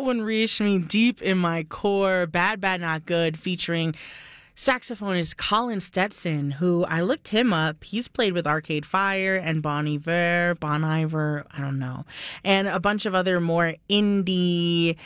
one reached me deep in my core. Bad, Bad, Not Good, featuring saxophonist Colin Stetson, who I looked him up. He's played with Arcade Fire and Bon Iver, I don't know, and a bunch of other more indie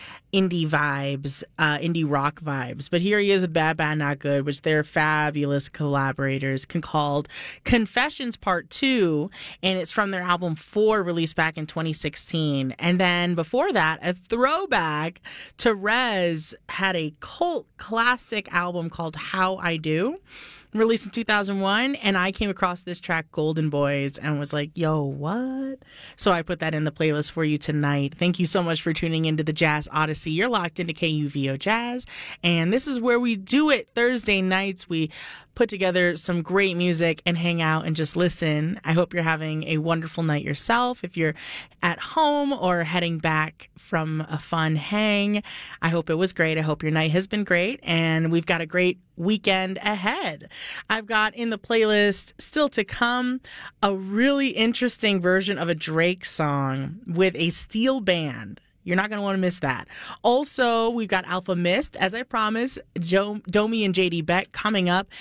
vibes, indie rock vibes. But here he is with Bad Bad Not Good, which they're fabulous collaborators called Confessions Part 2, and it's from their album 4 released back in 2016. And then before that, a throwback to Rez had a cult classic album called How I Do, released in 2001, and I came across this track Golden Boys and was like, yo, what? So I put that in the playlist for you tonight. Thank you so much for tuning into the Jazz Odyssey. You're locked into KUVO Jazz, and this is where we do it Thursday nights. We put together some great music and hang out and just listen. I hope you're having a wonderful night yourself. If you're at home or heading back from a fun hang, I hope it was great. I hope your night has been great, and we've got a great weekend ahead. I've got in the playlist still to come a really interesting version of a Drake song with a steel band. You're not going to want to miss that. Also, we've got Alpha Mist, as I promised, Domi and JD Beck coming up,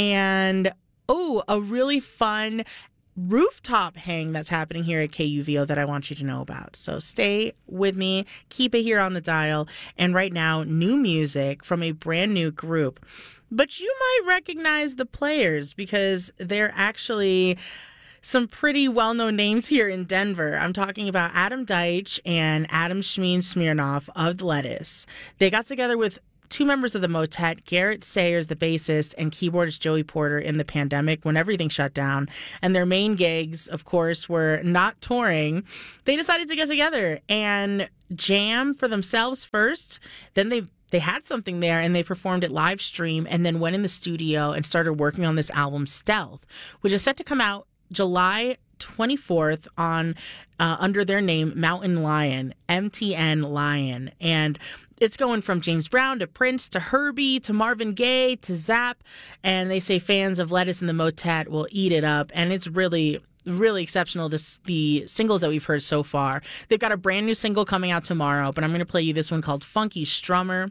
and a really fun rooftop hang that's happening here at KUVO that I want you to know about. So stay with me, keep it here on the dial, and right now, new music from a brand new group. But you might recognize the players because they're actually some pretty well-known names here in Denver. I'm talking about Adam Deitch and Adam Shmeen Smirnoff of Lettuce. They got together with two members of the Motet, Garrett Sayers, the bassist, and keyboardist Joey Porter in the pandemic when everything shut down. And their main gigs, of course, were not touring. They decided to get together and jam for themselves first. Then they had something there and they performed it live stream and then went in the studio and started working on this album, Stealth, which is set to come out July 24th on under their name Mountain Lion, MTN Lion. And it's going from James Brown to Prince to Herbie to Marvin Gaye to Zapp. And they say fans of Lettuce and the Motet will eat it up. And it's really exceptional, the singles that we've heard so far. They've got a brand new single coming out tomorrow, but I'm going to play you this one called Funky Strummer.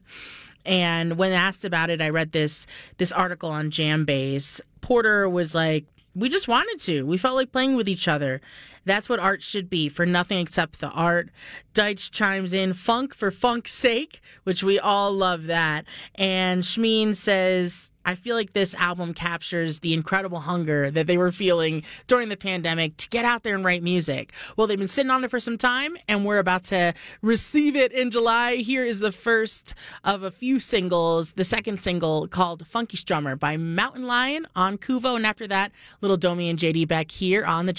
And when asked about it, I read this article on Jambase. Porter was like, we just wanted to. We felt like playing with each other. That's what art should be, for nothing except the art. Deitch chimes in, funk for funk's sake, which we all love that. And Shmeen says, I feel like this album captures the incredible hunger that they were feeling during the pandemic to get out there and write music. Well, they've been sitting on it for some time, and we're about to receive it in July. Here is the first of a few singles, the second single called Funky Strummer by Mountain Lion on Kuvo, and after that, little Domi and JD Beck here on the